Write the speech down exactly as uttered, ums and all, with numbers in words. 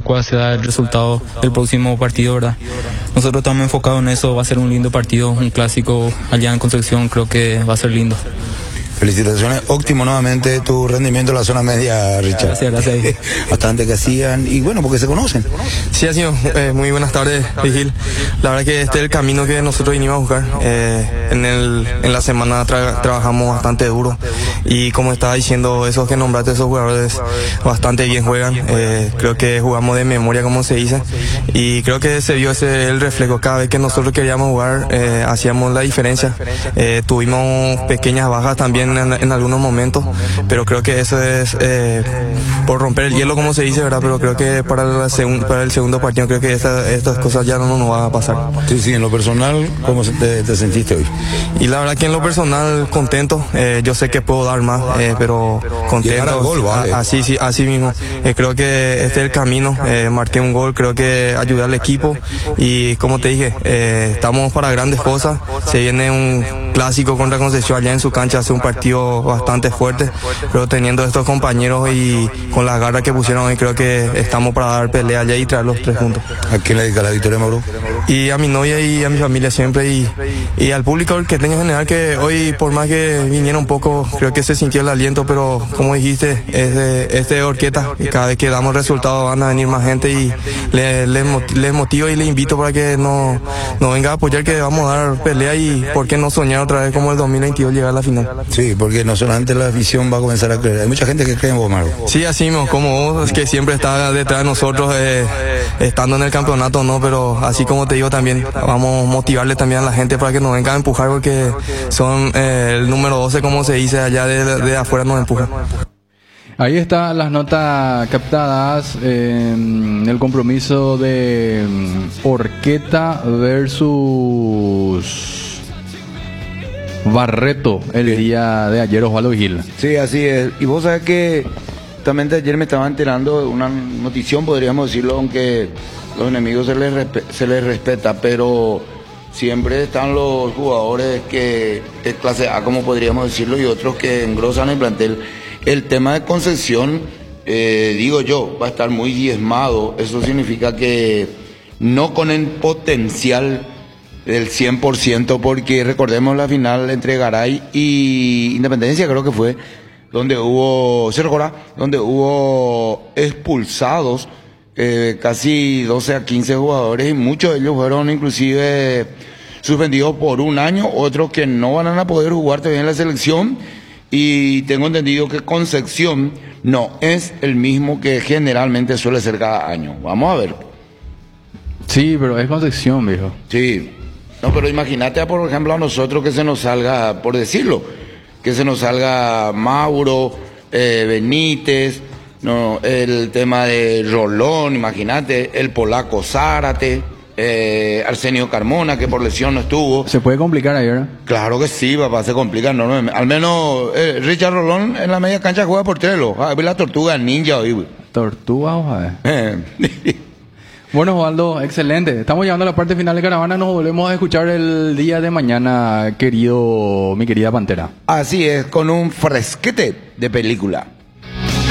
cuál será el resultado del próximo partido, ¿verdad? Nosotros estamos enfocados en eso, va a ser un lindo partido, un clásico allá en Concepción, creo que va a ser lindo. Felicitaciones, óptimo nuevamente tu rendimiento en la zona media, Richard. Gracias, gracias. Bastante que hacían, y bueno, porque se conocen. Sí, ha sido, eh, muy buenas tardes, Vigil. La verdad que este es el camino que nosotros vinimos a buscar. Eh, en, el, en la semana tra trabajamos bastante duro, y como estaba diciendo, esos que nombraste, esos jugadores bastante bien juegan. Eh, creo que jugamos de memoria, como se dice, y creo que se vio ese el reflejo. Cada vez que nosotros queríamos jugar, eh, hacíamos la diferencia. Eh, tuvimos pequeñas bajas también En, en algunos momentos, pero creo que eso es eh, por romper el hielo, como se dice, ¿verdad? Pero creo que para, la segun, para el segundo partido creo que esta, estas cosas ya no nos van a pasar. Sí, sí, en lo personal, ¿cómo te, te sentiste hoy? Y la verdad que en lo personal contento, eh, yo sé que puedo dar más, eh, pero contento. Llegar al gol, vale. Así, sí, así mismo. Eh, creo que este es el camino, eh, marqué un gol, creo que ayudé al equipo, y como te dije, eh, estamos para grandes cosas. Se viene un clásico contra Concepción allá en su cancha, hace un partido bastante fuerte, pero teniendo estos compañeros y con las garras que pusieron hoy, creo que estamos para dar pelea allá y traer los tres juntos. ¿A quién le dedica la victoria, Mauro? Y a mi novia y a mi familia siempre, y, y al público que tenga en general, que hoy, por más que viniera un poco, creo que se sintió el aliento, pero como dijiste, es de, es de Orqueta, y cada vez que damos resultados van a venir más gente, y les le, le motivo y les invito para que no, no venga a apoyar, que vamos a dar pelea, y por qué no soñar otra vez como el dos mil veintidós llegar a la final. Sí, porque no solamente la afición va a comenzar a creer, hay mucha gente que cree en vos, Mauro. Sí, así mismo, como vos, que siempre está detrás de nosotros, eh, estando en el campeonato, no, pero así como te digo también, vamos a motivarle también a la gente para que nos venga a empujar, porque son eh, el número doce, como se dice, allá de, de afuera nos empujan. Ahí están las notas captadas eh, en el compromiso de Orqueta versus Barreto el sí. día de ayer, Osvaldo Vigil. Sí, así es. Y vos sabés que justamente ayer me estaba enterando de una notición, podríamos decirlo, aunque los enemigos se les, se les respeta, pero siempre están los jugadores que es clase A, como podríamos decirlo, y otros que engrosan el plantel. El tema de Concepción, eh, digo yo, va a estar muy diezmado. Eso significa que no con el potencial del cien por ciento, porque recordemos la final entre Garay y Independencia, creo que fue, donde hubo, ¿se recuerda? Donde hubo expulsados eh, casi doce a quince jugadores, y muchos de ellos fueron inclusive suspendidos por un año, otros que no van a poder jugar todavía en la selección. Y tengo entendido que Concepción no es el mismo que generalmente suele ser cada año. Vamos a ver. Sí, pero es Concepción, viejo. Sí. No, pero imagínate, por ejemplo, a nosotros que se nos salga, por decirlo, que se nos salga Mauro, eh, Benítez, no, el tema de Rolón, imagínate, el polaco Zárate, eh, Arsenio Carmona, que por lesión no estuvo. Se puede complicar ahí, ¿verdad? Claro que sí, papá, se complica enormemente. Al menos eh, Richard Rolón en la media cancha juega por Trello. Ah, la tortuga ninja hoy, güey. Tortuga, ojalá. Eh. Bueno, Osvaldo, excelente. Estamos llegando a la parte final de Caravana. Nos volvemos a escuchar el día de mañana, querido, mi querida Pantera. Así es, con un fresquete de película.